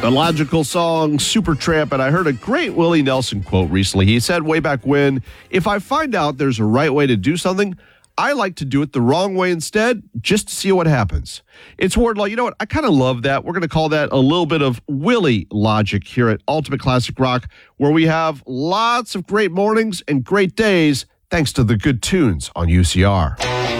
The Logical song, Supertramp, and I heard a great Willie Nelson quote recently. He said way back when, if I find out there's a right way to do something, I like to do it the wrong way instead, just to see what happens. It's Wardlaw. You know what? I kind of love that. We're going to call that a little bit of Willie logic here at Ultimate Classic Rock, where we have lots of great mornings and great days thanks to the good tunes on UCR.